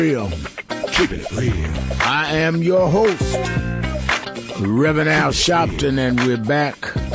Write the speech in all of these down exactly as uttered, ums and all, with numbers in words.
Real. Keep it real. I am your host, Reverend Al Sharpton, and we're back.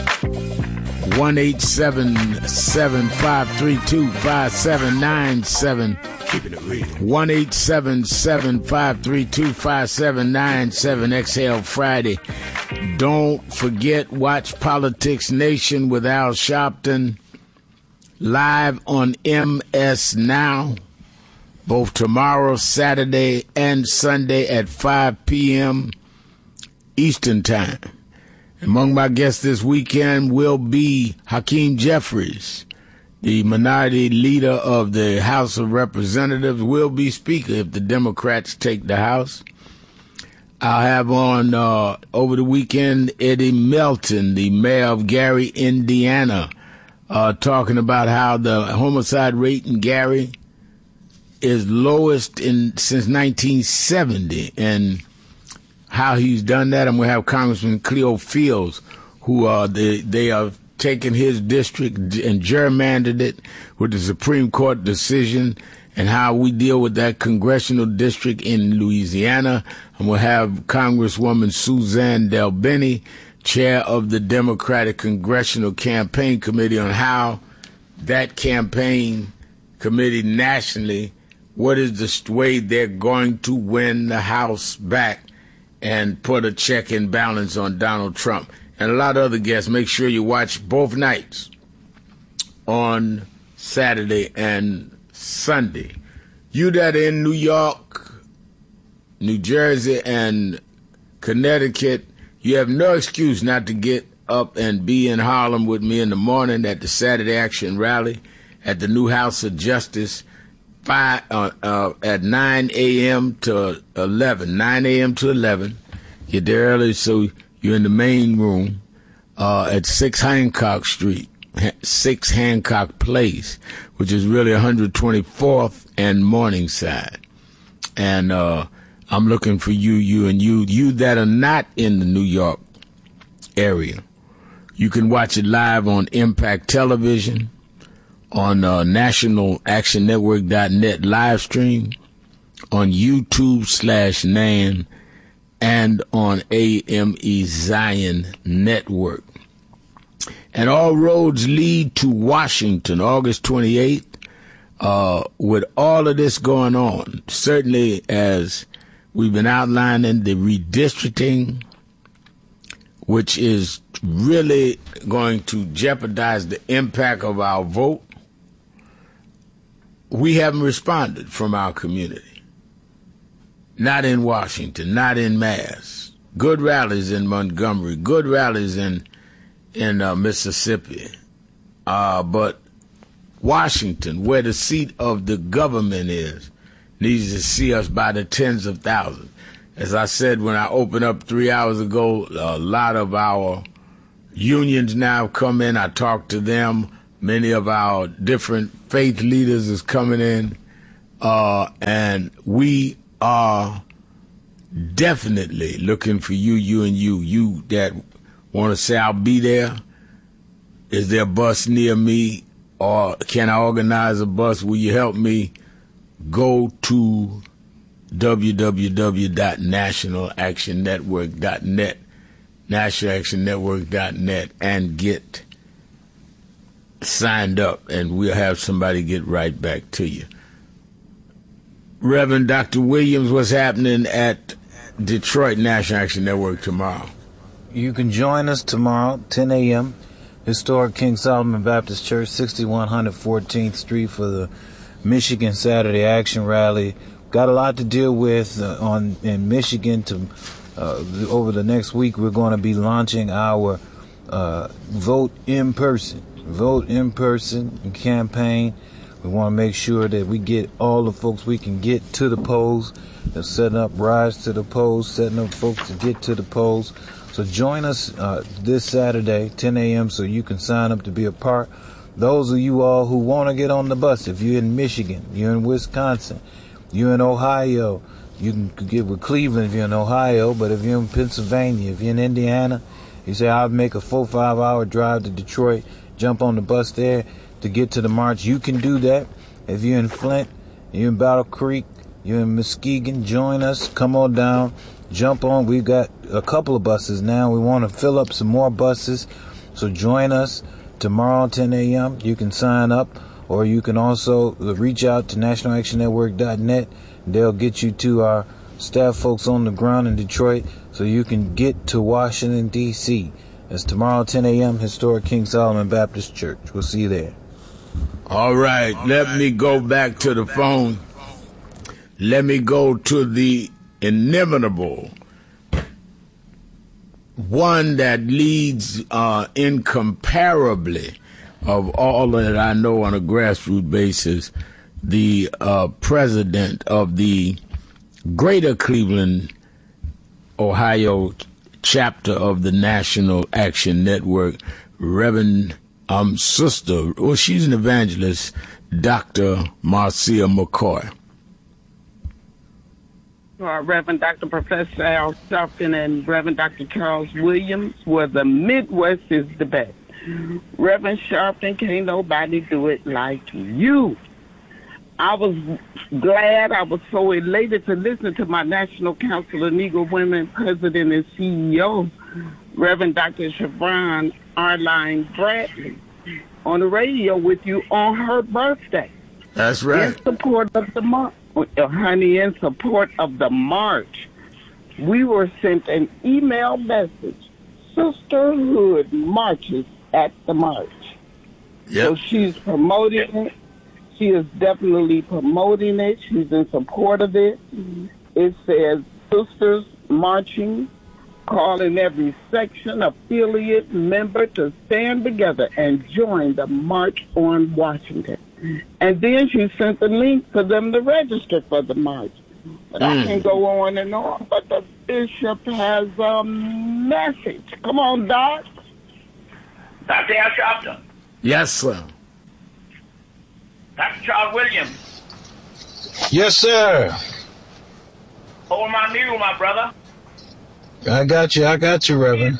one eight seven seven, five three two, five seven nine seven. Keeping it real. one eight seven seven, five three two, five seven nine seven. Exhale Friday. Don't forget, watch Politics Nation with Al Sharpton live on M S Now, both tomorrow, Saturday, and Sunday at five p.m. Eastern Time. Among my guests this weekend will be Hakeem Jeffries, the minority leader of the House of Representatives, will be Speaker if the Democrats take the House. I'll have on uh, over the weekend Eddie Melton, the mayor of Gary, Indiana, uh, talking about how the homicide rate in Gary is lowest in since nineteen seventy, and how he's done that. I'm going to have Congressman Cleo Fields, who uh, they, they have taken his district and gerrymandered it with the Supreme Court decision, and how we deal with that congressional district in Louisiana. And we'll have Congresswoman Suzanne DelBene, chair of the Democratic Congressional Campaign Committee, on how that campaign committee nationally, what is the way they're going to win the House back and put a check and balance on Donald Trump. And a lot of other guests. Make sure you watch both nights on Saturday and Sunday. You that are in New York, New Jersey, and Connecticut, you have no excuse not to get up and be in Harlem with me in the morning at the Saturday Action Rally at the new House of Justice five, uh, uh, at nine a.m. to eleven, nine a.m. to eleven. Get there early so you're in the main room uh, at six Hancock Street, six Hancock Place, which is really one twenty-fourth and Morningside. And uh, I'm looking for you, you, and you, you that are not in the New York area. You can watch it live on Impact Television, on uh, National Action Network dot net live stream, on YouTube slash Nan, and on A M E Zion Network. And all roads lead to Washington, August twenty-eighth. Uh, with all of this going on, certainly as we've been outlining the redistricting, which is really going to jeopardize the impact of our vote, we haven't responded from our community. Not in Washington, not in Mass. Good rallies in Montgomery, good rallies in in uh, Mississippi. Uh, but Washington, where the seat of the government is, needs to see us by the tens of thousands. As I said when I opened up three hours ago, a lot of our unions now come in. I talked to them. Many of our different faith leaders is coming in. Uh, and we are definitely looking for you, you and you, you that want to say, I'll be there. Is there a bus near me? Or can I organize a bus? Will you help me? Go to w w w dot national action network dot net, national action network dot net, and get signed up, and we'll have somebody get right back to you. Reverend Doctor Williams, what's happening at Detroit National Action Network tomorrow? You can join us tomorrow, ten a.m., Historic King Solomon Baptist Church, sixty-one hundred fourteenth Street, for the Michigan Saturday Action Rally. Got a lot to deal with uh, on in Michigan. To uh, over the next week, we're going to be launching our uh, Vote in Person, Vote in Person campaign. We want to make sure that we get all the folks we can get to the polls. They're setting up rides to the polls, setting up folks to get to the polls. So join us uh, this Saturday, ten a.m., so you can sign up to be a part. Those of you all who want to get on the bus, if you're in Michigan, you're in Wisconsin, you're in Ohio, you can get with Cleveland if you're in Ohio, but if you're in Pennsylvania, if you're in Indiana, you say, I'll make a four, five hour drive to Detroit, jump on the bus there to get to the march. You can do that. If you're in Flint, you're in Battle Creek, you're in Muskegon, join us. Come on down. Jump on. We've got a couple of buses now. We want to fill up some more buses. So join us tomorrow, ten a.m. You can sign up, or you can also reach out to national action network dot net. They'll get you to our staff folks on the ground in Detroit so you can get to Washington, D C It's tomorrow, ten a.m., historic King Solomon Baptist Church. We'll see you there. All right, let me go back to the phone. Let me go to the inimitable one that leads uh, incomparably of all that I know on a grassroots basis, the uh, president of the Greater Cleveland, Ohio chapter of the National Action Network, Reverend um, Sister, well, she's an evangelist, Doctor Marcia McCoy. Uh, Reverend Doctor Professor Al Sharpton and Reverend Doctor Charles Williams were the Midwest is the best. Reverend Sharpton, can't nobody do it like you. I was glad, I was so elated to listen to my National Council of Negro Women President and C E O, Reverend Doctor Siobhan Arline Bradley, on the radio with you on her birthday. That's right. In support of the march, honey, in support of the march, we were sent an email message, Sisterhood marches at the march. Yep. So she's promoting it. She is definitely promoting it. She's in support of it. It says sisters marching, calling every section, affiliate, member to stand together and join the March on Washington. And then she sent the link for them to register for the march. But mm. I can go on and on, but the bishop has a message. Come on, Doc. Doctor Al Sharpton. Yes, sir. Doctor Charles Williams. Yes, sir. Hold my mule, my brother. I got you. I got you, Reverend.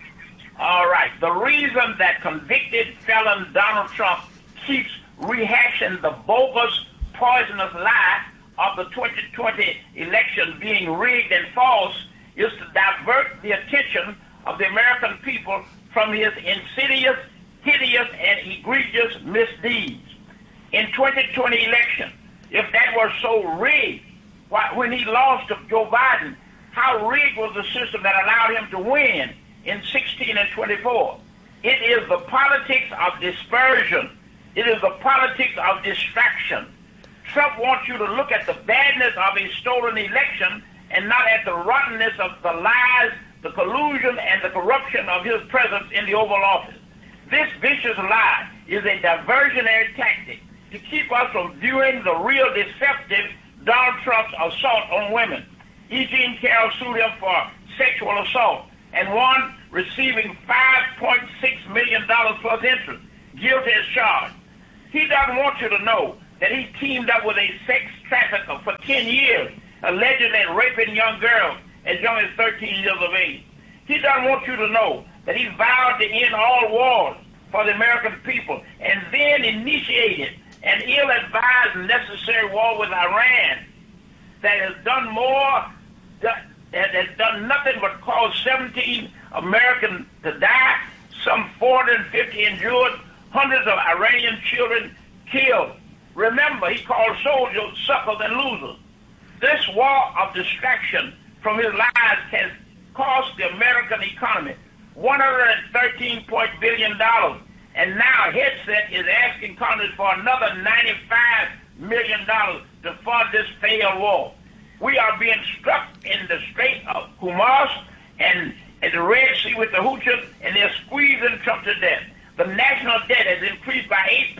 All right. The reason that convicted felon Donald Trump keeps rehashing the bogus, poisonous lie of the twenty twenty election being rigged and false is to divert the attention of the American people from his insidious, hideous, and egregious misdeeds. In twenty twenty election, if that were so rigged, why, when he lost to Joe Biden, how rigged was the system that allowed him to win in sixteen and twenty-four? It is the politics of dispersion. It is the politics of distraction. Trump wants you to look at the badness of a stolen election and not at the rottenness of the lies, the collusion, and the corruption of his presence in the Oval Office. This vicious lie is a diversionary tactic to keep us from viewing the real deceptive Donald Trump's assault on women. E. Jean Carroll sued him for sexual assault and won, receiving five point six million dollars plus interest, guilty as charged. He doesn't want you to know that he teamed up with a sex trafficker for ten years, allegedly raping young girls as young as thirteen years of age. He doesn't want you to know that he vowed to end all wars for the American people and then initiated an ill-advised necessary war with Iran that has done more, that has done nothing but cause seventeen Americans to die, some four hundred fifty injured, hundreds of Iranian children killed. Remember, he called soldiers suckers and losers. This war of distraction from his lies has cost the American economy one hundred thirteen billion dollars. And now Headset is asking Congress for another ninety-five million dollars to fund this failed war. We are being struck in the Strait of Hormuz and at the Red Sea with the Houthis, and they're squeezing Trump to death. The national debt has increased by eight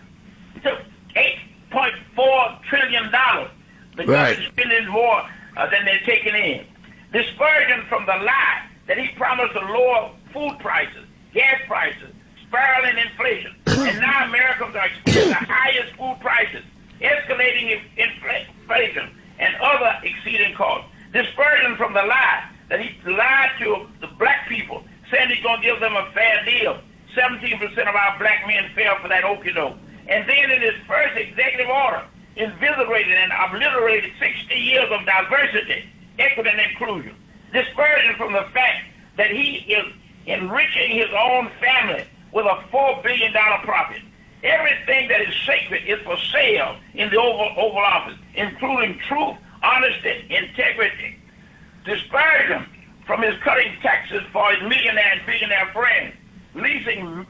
point four trillion dollars. The right. government is spending more uh, than they're taking in. Dispersion from the lie that he promised to lower food prices, gas prices, spiraling inflation, and now Americans are experiencing the highest food prices, escalating inflation, and other exceeding costs. Dispersion from the lie that he lied to the black people, saying he's going to give them a fair deal. seventeen percent of our black men fell for that okie doke. And then in his first executive order, invigorated and obliterated sixty years of diversity, equity, and inclusion. Dispersion from the fact that he is enriching his own family with a four billion dollars profit. Everything that is sacred is for sale in the Oval, Oval Office, including truth, honesty, integrity. Dispersion from his cutting taxes for his millionaire and billionaire friends, leasing,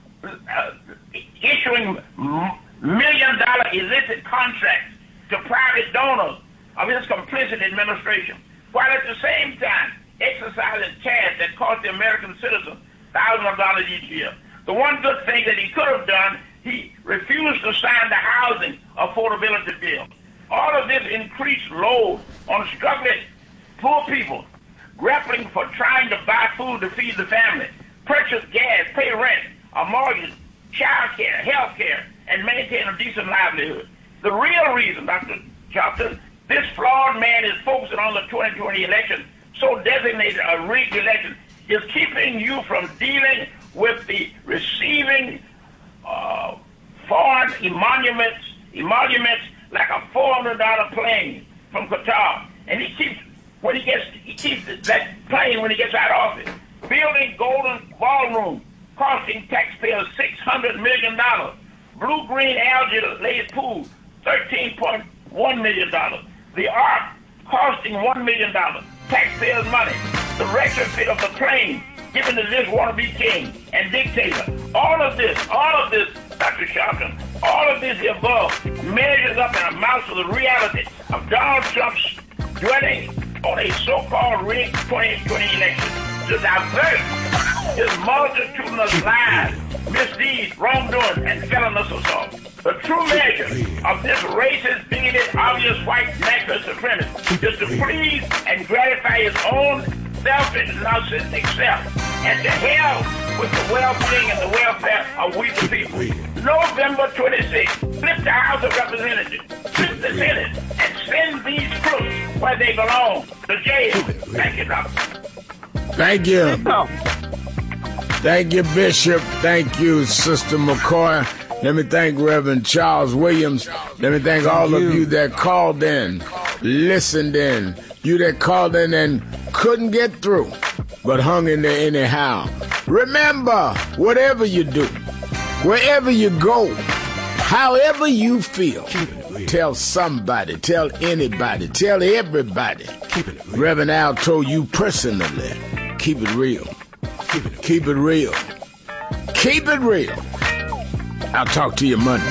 uh, issuing million-dollar illicit contracts to private donors of his complicit administration, while at the same time exercising cash that cost the American citizens thousands of dollars each year. The one good thing that he could have done, he refused to sign the housing affordability bill. All of this increased load on struggling poor people, grappling for trying to buy food to feed the family, purchase gas, pay rent, a mortgage, child care, health care, and maintain a decent livelihood. The real reason, Doctor Johnson, this flawed man is focusing on the twenty twenty election, so designated a rigged election, is keeping you from dealing with the receiving uh, foreign emoluments, emoluments like a four hundred dollar plane from Qatar. And he keeps, when he gets, he keeps that plane when he gets out of office. Building Golden Ballroom, costing taxpayers six hundred million dollars. Blue-green algae-laid pool, thirteen point one million dollars. The Ark, costing one million dollars. Taxpayers' money. The retrofit of the plane, given to this wannabe king and dictator. All of this, all of this, Doctor Sharpton, all of this above measures up and amounts to the reality of Donald Trump's dwelling on a so-called rigged twenty twenty election to divert his multitudinous lies, misdeeds, wrongdoing, and felonious assault. The true measure of this racist, bigoted, obvious white national supremacy is to please and gratify his own selfish, narcissistic self, and to hell with the well-being and the welfare of we the people. November twenty-sixth, flip the House of Representatives, flip the Senate, and send these crooks where they belong, to jail. Thank you, Doctor. Thank you. Thank you, Bishop. Thank you, Sister McCoy. Let me thank Reverend Charles Williams. Let me thank all of you that called in, listened in, you that called in and couldn't get through, but hung in there anyhow. Remember, whatever you do, wherever you go, however you feel, tell somebody, tell anybody, tell everybody. Reverend Al told you personally, keep it real. Keep it real. Keep it real. I'll talk to you Monday.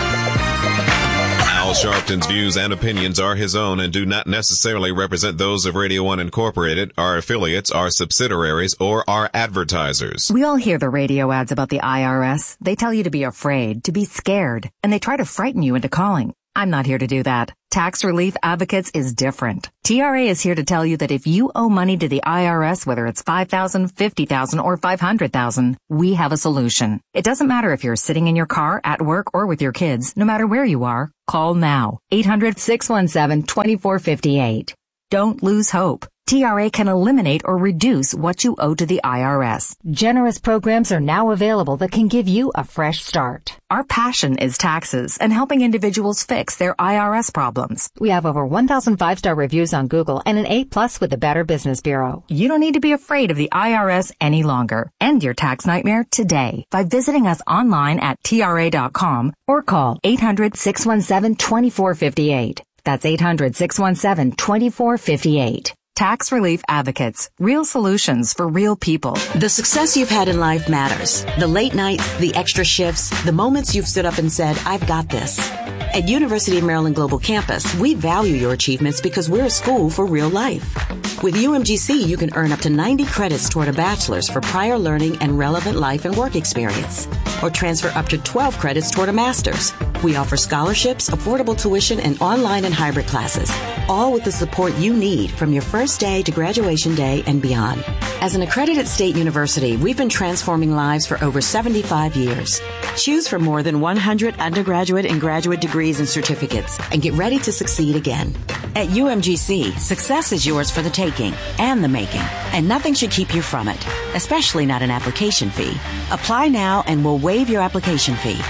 Al Sharpton's views and opinions are his own and do not necessarily represent those of Radio One Incorporated, our affiliates, our subsidiaries, or our advertisers. We all hear the radio ads about the I R S. They tell you to be afraid, to be scared, and they try to frighten you into calling. I'm not here to do that. Tax Relief Advocates is different. T R A is here to tell you that if you owe money to the I R S, whether it's five thousand dollars, fifty thousand dollars, or five hundred thousand dollars, we have a solution. It doesn't matter if you're sitting in your car, at work, or with your kids. No matter where you are, call now. eight hundred, six one seven, two four five eight. Don't lose hope. T R A can eliminate or reduce what you owe to the I R S. Generous programs are now available that can give you a fresh start. Our passion is taxes and helping individuals fix their I R S problems. We have over one thousand five-star reviews on Google and an A plus with the Better Business Bureau. You don't need to be afraid of the I R S any longer. End your tax nightmare today by visiting us online at T R A dot com or call eight hundred, six one seven, two four five eight. That's eight hundred, six one seven, two four five eight. Tax Relief Advocates. Real solutions for real people. The success you've had in life matters. The late nights, the extra shifts, the moments you've stood up and said, I've got this. At University of Maryland Global Campus, we value your achievements because we're a school for real life. With U M G C, you can earn up to ninety credits toward a bachelor's for prior learning and relevant life and work experience, or transfer up to twelve credits toward a master's. We offer scholarships, affordable tuition, and online and hybrid classes, all with the support you need from your first day to graduation day and beyond. As an accredited state university, we've been transforming lives for over seventy-five years. Choose from more than one hundred undergraduate and graduate degrees and certificates and get ready to succeed again. At U M G C, success is yours for the taking and the making, and nothing should keep you from it, especially not an application fee. Apply now and we'll waive your application fee.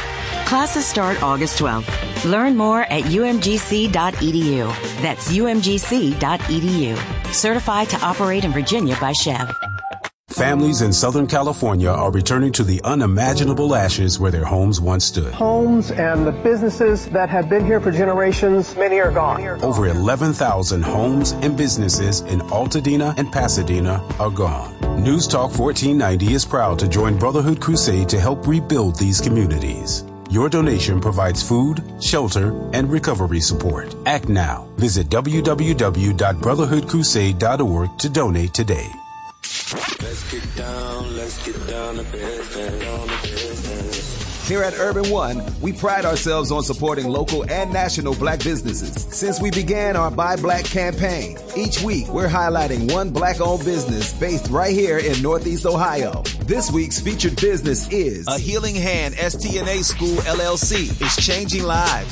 Classes start August twelfth. Learn more at u m g c dot e d u. That's u m g c dot e d u. Certified to operate in Virginia by Chev. Families in Southern California are returning to the unimaginable ashes where their homes once stood. Homes and the businesses that have been here for generations, many are gone. Over eleven thousand homes and businesses in Altadena and Pasadena are gone. News Talk fourteen ninety is proud to join Brotherhood Crusade to help rebuild these communities. Your donation provides food, shelter, and recovery support. Act now. Visit w w w dot brotherhood crusade dot org to donate today. Let's get down, let's get down to business, on the business. Here at Urban One, we pride ourselves on supporting local and national black businesses. Since we began our Buy Black campaign, each week we're highlighting one black-owned business based right here in Northeast Ohio. This week's featured business is A Healing Hand S T N A School L L C is changing lives.